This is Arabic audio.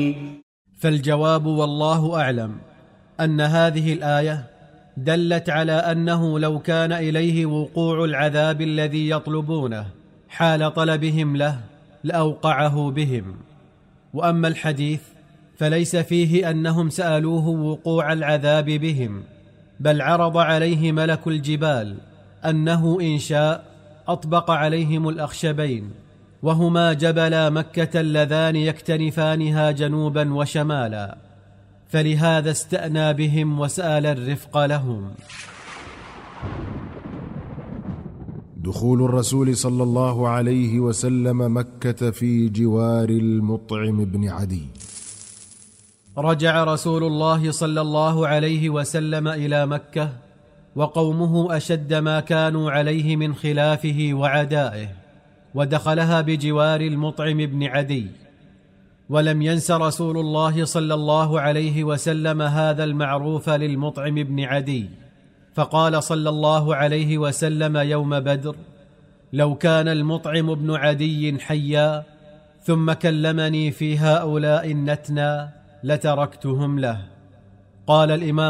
فالجواب والله أعلم أن هذه الآية دلت على أنه لو كان إليه وقوع العذاب الذي يطلبونه حال طلبهم له لأوقعه بهم. وأما الحديث فليس فيه أنهم سألوه وقوع العذاب بهم، بل عرض عليه ملك الجبال أنه إن شاء أطبق عليهم الأخشبين، وهما جبلا مكة اللذان يكتنفانها جنوبا وشمالا، فلهذا استأنى بهم وسأل الرفق لهم. دخول الرسول صلى الله عليه وسلم مكة في جوار المطعم بن عدي. رجع رسول الله صلى الله عليه وسلم إلى مكة وقومه أشد ما كانوا عليه من خلافه وعدائه، ودخلها بجوار المطعم بن عدي. ولم ينس رسول الله صلى الله عليه وسلم هذا المعروف للمطعم بن عدي، فقال صلى الله عليه وسلم يوم بدر: لو كان المطعم بن عدي حيا ثم كلمني في هؤلاء النتنى لتركتهم له. قال الإمام